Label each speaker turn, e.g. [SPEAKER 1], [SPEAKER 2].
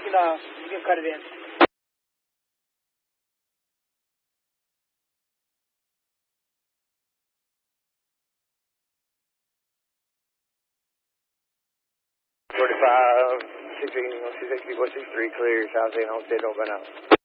[SPEAKER 1] can cut it in.
[SPEAKER 2] $45, 660, 463, clear, South End, Homestead, Open out.